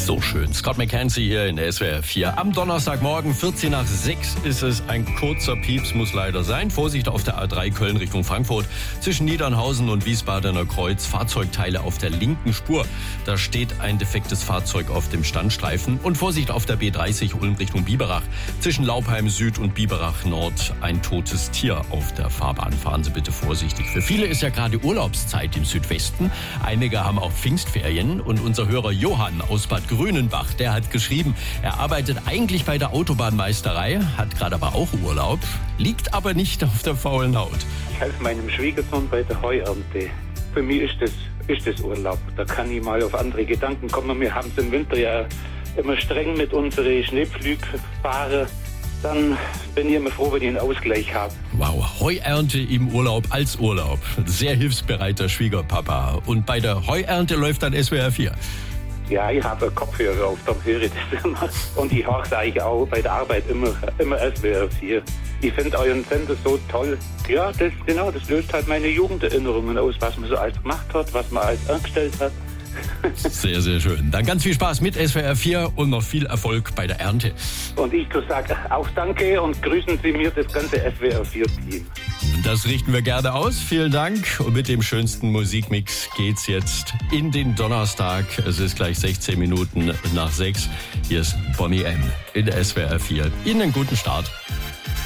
So schön. Scott McKenzie hier in der SWR 4. Am Donnerstagmorgen, 14 nach 6 ist es. Ein kurzer Pieps muss leider sein. Vorsicht auf der A3 Köln Richtung Frankfurt. Zwischen Niedernhausen und Wiesbadener Kreuz. Fahrzeugteile auf der linken Spur. Da steht ein defektes Fahrzeug auf dem Standstreifen. Und Vorsicht auf der B30 Ulm Richtung Biberach. Zwischen Laubheim Süd und Biberach Nord ein totes Tier auf der Fahrbahn. Fahren Sie bitte vorsichtig. Für viele ist ja gerade Urlaubszeit im Südwesten. Einige haben auch Pfingstferien. Und unser Hörer Johann aus Bad Grünenbach, der hat geschrieben, er arbeitet eigentlich bei der Autobahnmeisterei, hat gerade aber auch Urlaub, liegt aber nicht auf der faulen Haut. Ich helfe meinem Schwiegersohn bei der Heuernte. Für mich ist das Urlaub. Da kann ich mal auf andere Gedanken kommen. Wir haben es im Winter ja immer streng mit unseren Schneepflugfahrern. Dann bin ich immer froh, wenn ich einen Ausgleich habe. Wow, Heuernte im Urlaub als Urlaub. Sehr hilfsbereiter Schwiegerpapa. Und bei der Heuernte läuft dann SWR 4. Ja, ich habe Kopfhörer auf, dann höre ich das immer. Und ich höre es eigentlich auch bei der Arbeit immer SWR 4. Ich finde euren Sender so toll. Ja, das löst halt meine Jugenderinnerungen aus, was man so alles gemacht hat, was man alles angestellt hat. Sehr, sehr schön. Dann ganz viel Spaß mit SWR 4 und noch viel Erfolg bei der Ernte. Und ich sage auch danke und grüßen Sie mir das ganze SWR 4-Team. Das richten wir gerne aus. Vielen Dank. Und mit dem schönsten Musikmix geht's jetzt in den Donnerstag. Es ist gleich 16 Minuten nach 6. Hier ist Bonnie M. in SWR 4. Ihnen einen guten Start.